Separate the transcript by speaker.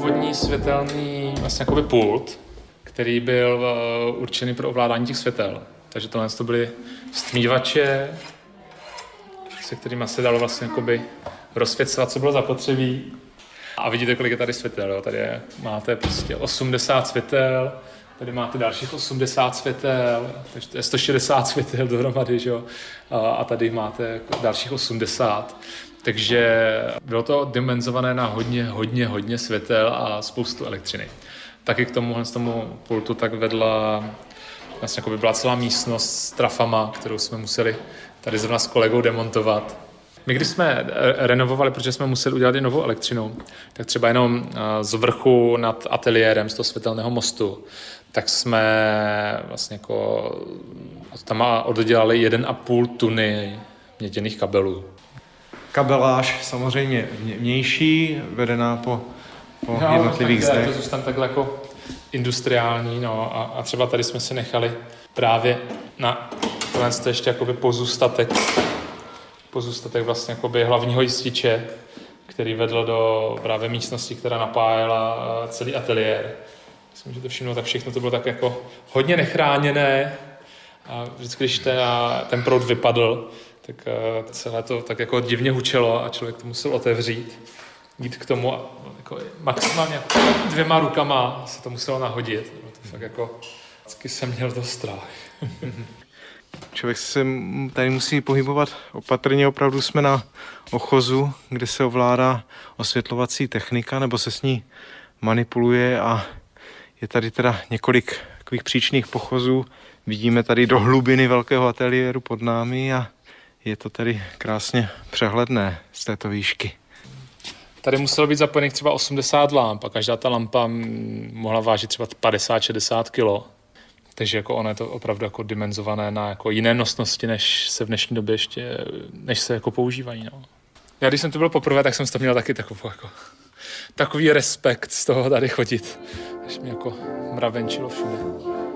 Speaker 1: původní světelný vlastně jakoby pult, který byl určený pro ovládání těch světel. Takže tohle to byly stmívače, se kterými se dalo vlastně jakoby rozsvěcovat, co bylo zapotřebí. A vidíte, kolik je tady světel. Jo? Tady máte prostě 80 světel, tady máte dalších 80 světel, takže to je 160 světel dohromady, že jo? A tady máte dalších 80. Takže bylo to dimenzované na hodně světel a spoustu elektřiny. Taky k tomu pultu tak vedla, vlastně jako by byla celá místnost s trafama, kterou jsme museli tady zrovna s kolegou demontovat. My když jsme renovovali, protože jsme museli udělat i novou elektřinu, tak třeba jenom z vrchu nad ateliérem, z toho světelného mostu, tak jsme vlastně jako tam oddělali 1,5 tuny měděných kabelů.
Speaker 2: Kabeláž samozřejmě vnější, vedená po jednotlivých zdech.
Speaker 1: To zůstane takhle jako industriální, no, a třeba tady jsme si nechali právě na tohle ještě jakoby pozůstatek vlastně jakoby hlavního jističe, který vedl do právě místnosti, která napájela celý ateliér. Myslím, že to všimnout, tak všechno to bylo tak jako hodně nechráněné a vždycky, když ten proud vypadl, tak celé to tak jako divně hučelo a člověk to musel otevřít, jít k tomu a jako maximálně 2 rukama se to muselo nahodit. To fakt jako vždycky jsem měl to strach.
Speaker 2: Člověk se tady musí pohybovat opatrně, opravdu jsme na ochozu, kde se ovládá osvětlovací technika, nebo se s ní manipuluje a je tady teda několik takových příčných pochozů. Vidíme tady do hlubiny velkého ateliéru pod námi a je to tady krásně přehledné z této výšky.
Speaker 1: Tady muselo být zapojených třeba 80 lamp a každá ta lampa mohla vážit třeba 50-60 kg. Takže jako ono je to opravdu jako dimenzované na jako jiné nosnosti, než se v dnešní době ještě, než se jako používají. No. Já když jsem tu byl poprvé, tak jsem z toho měl taky takový respekt z toho tady chodit. Až mě jako mravenčilo všude.